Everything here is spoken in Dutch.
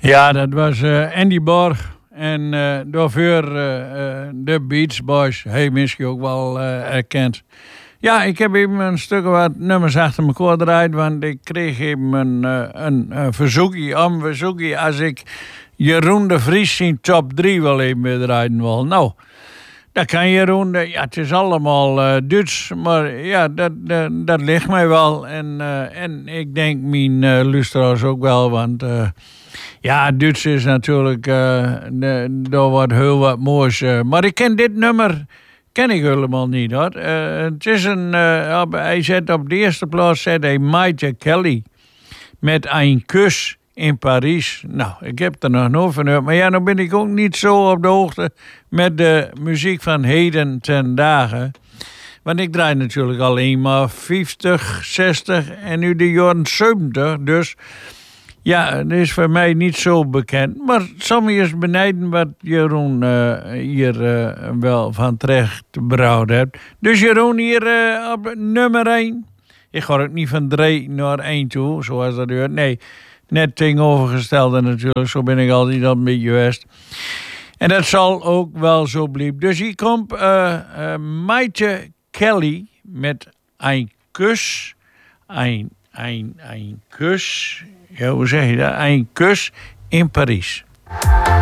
Ja, dat was Andy Borg en daarvoor de Beach Boys. Hij misschien ook wel herkend. Ja, ik heb even een stuk wat nummers achter elkaar gedraaid, want ik kreeg even een verzoekje als ik Jeroen de Vries zijn top 3 wel even draaien wil. Nou, dat kan Jeroen. Ja, het is allemaal Duits, maar ja, dat ligt mij wel. En ik denk mijn luisteraars ook wel, want ja, Duits is natuurlijk, daar wordt heel wat moois. Maar ik ken dit nummer, ken ik helemaal niet hoor. Het is hij zet op de eerste plaats, zet hij Maite Kelly met een kus in Parijs. Nou, ik heb er nog nooit van gehoord. Maar ja, nou ben ik ook niet zo op de hoogte met de muziek van heden ten dagen. Want ik draai natuurlijk alleen maar 50, 60 en nu de jaren 70. Dus ja, dat is voor mij niet zo bekend. Maar sommige is benijden wat Jeroen hier wel van terecht brouwd heeft. Dus Jeroen hier op nummer 1. Ik ga ook niet van 3 naar 1 toe, zoals dat hoort. Nee, net tegenovergestelde natuurlijk. Zo ben ik altijd al een beetje geweest. En dat zal ook wel zo blijven. Dus hier komt Maite Kelly met een kus. Een kus. Ja, hoe zeg je dat? Een kus in Parijs.